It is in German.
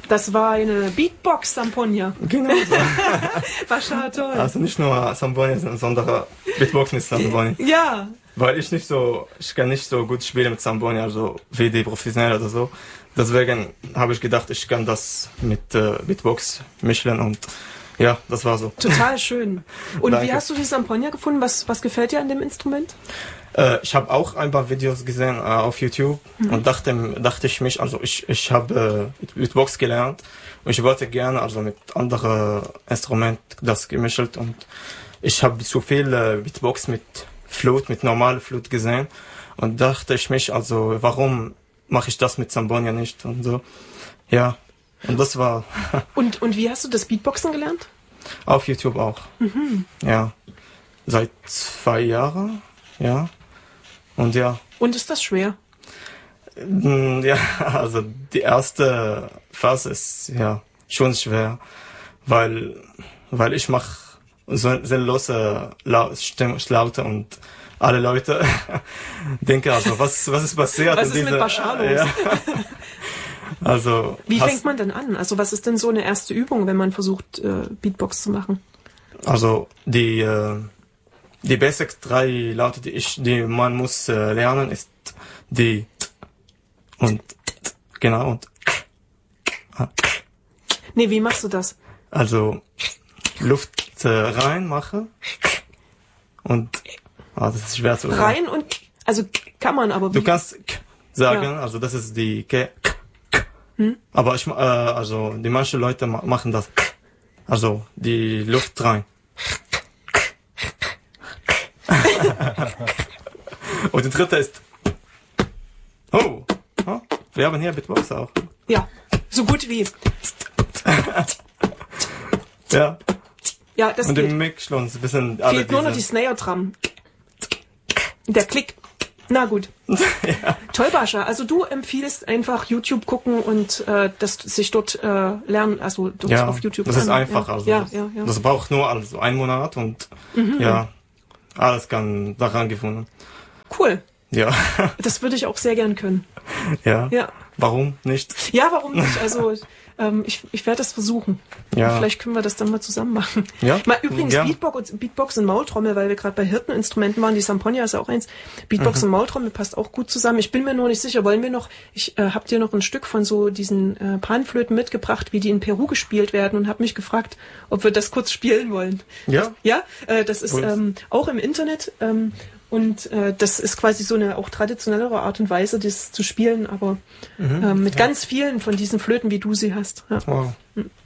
Das war eine Beatbox-Samponia. Genau so. War toll. Also nicht nur Samponia, sondern Beatbox mit Samponia. Ja. Weil ich kann nicht so gut spielen mit Samponia, also wie die Professionellen oder so. Deswegen habe ich gedacht, ich kann das mit Beatbox mischen und ja, das war so. Total schön. Und Danke. wie hast du die Samponia gefunden? Was gefällt dir an dem Instrument? Ich habe auch ein paar Videos gesehen auf YouTube und dachte ich mich, also ich habe Beatbox gelernt und ich wollte gerne also mit anderen Instrumenten das gemischt und ich habe zu viel Beatbox mit Flute, mit normaler Flute gesehen und dachte ich mich, also warum mache ich das mit Samponia nicht und so. Ja, und das war... Und wie hast du das Beatboxen gelernt? Auf YouTube auch. Ja, seit 2 Jahren, ja. Und ja. Und ist das schwer? Ja, also die erste Phase ist ja schon schwer, weil ich mache so sinnlose Laute und alle Leute denken also, was ist passiert? Was ist mit Bashar los? Ja. Also, wie fängt man denn an? Also was ist denn so eine erste Übung, wenn man versucht, Beatbox zu machen? Also die Basics 3 Laute, die man muss lernen, ist die und genau und Nee, wie machst du das? also Luft rein mache und das ist schwer zu sagen. Rein und also kann man aber wie? Du kannst sagen, Ja. also das ist die aber also die manche Leute machen das, also die Luft rein. Und die dritte ist wir haben hier Beatbox auch. Ja, so gut wie. Ja. Ja, das Und geht. im Mix schon ein bisschen alle Fehlt nur noch die Snare Drum. Der Klick. Na gut. ja. Toll, Bashar. Also du empfiehlst einfach YouTube gucken und das sich dort lernen, also dort Ja, auf YouTube das ist lernen. einfach. Ja. Also Ja. das braucht nur also 1 Monat und ja, alles kann daran gefunden. Cool. Ja. Das würde ich auch sehr gern können. Ja. Ja. Warum nicht? Ja, warum nicht? Also ich werde das versuchen. Ja. Vielleicht können wir das dann mal zusammen machen. Ja. Mal übrigens Ja. Beatbox und Maultrommel, weil wir gerade bei Hirteninstrumenten waren, die Samponia ist auch eins. Beatbox und Maultrommel passt auch gut zusammen. Ich bin mir nur nicht sicher, wollen wir noch, ich habe dir noch ein Stück von so diesen Panflöten mitgebracht, wie die in Peru gespielt werden und habe mich gefragt, ob wir das kurz spielen wollen. Ja. Ja, das ist auch im Internet und das ist quasi so eine auch traditionellere Art und Weise, das zu spielen, aber mit ganz vielen von diesen Flöten, wie du sie hast. Ja. Wow.